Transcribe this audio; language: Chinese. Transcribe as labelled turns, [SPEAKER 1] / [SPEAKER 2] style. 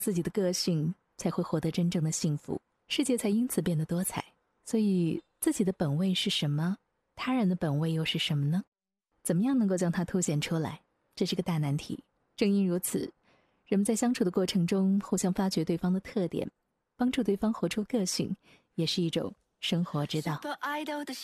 [SPEAKER 1] 自己的个性，才会获得真正的幸福，世界才因此变得多彩。所以自己的本位是什么？他人的本位又是什么呢？怎么样能够将它凸显出来？这是个大难题。正因如此，人们在相处的过程中互相发掘对方的特点，帮助对方活出个性，也是一种生活之道。